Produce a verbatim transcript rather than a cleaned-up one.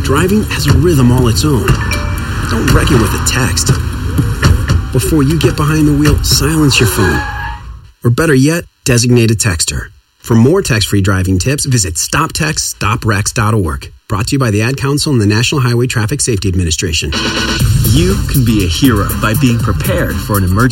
Driving has a rhythm all its own. Don't wreck it with a text. Before you get behind the wheel, silence your phone. Or better yet, designate a texter. For more text-free driving tips, visit stop text stop wrecks dot org. Brought to you by the Ad Council and the National Highway Traffic Safety Administration. You can be a hero by being prepared for an emergency.